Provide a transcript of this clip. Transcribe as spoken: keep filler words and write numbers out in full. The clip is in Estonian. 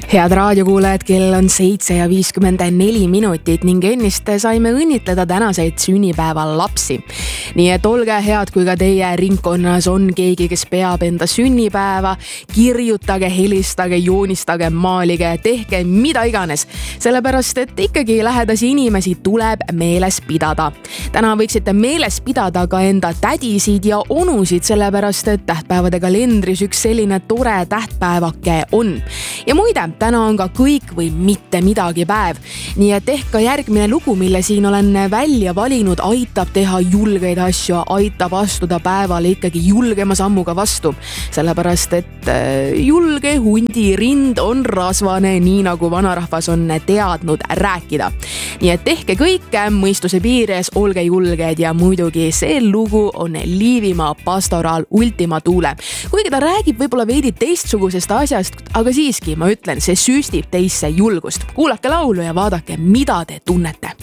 Head raadiokuulajad, kell on seitse ja viiskümmend neli minutit ning ennist saime õnnitleda tänaseid sünnipäeva lapsi. Nii et olge head, kui ka teie ringkonnas on keegi, kes peab enda sünnipäeva, kirjutage, helistage, joonistage, maalige, tehke mida iganes. Sellepärast, et ikkagi lähedasi inimesi tuleb meeles pidada. Täna võiksite meeles pidada ka enda tädisid ja onusid, sellepärast, et tähtpäevade kalendris üks selline tore tähtpäevake on. Ja muide, täna on ka kõik või mitte midagi päev. Nii et ehk ka järgmine lugu, mille siin olen välja valinud, aitab teha julgeid asju, aitab astuda päevale ikkagi julgema sammuga vastu. Sellepärast, et julge hundi rind on rasvane, nii nagu vanarahvas on teadnud rääkida. Nii et tehke kõike mõistuse piires, olge julged ja muidugi see lugu on Liivimaa Pastoraal Ultima Thule. Kuigi ta räägib võib-olla veidi teistsugusest asjast, aga siiski ma ütlen, see süstib teisse julgust. Kuulake laulu ja vaadake, mida te tunnete.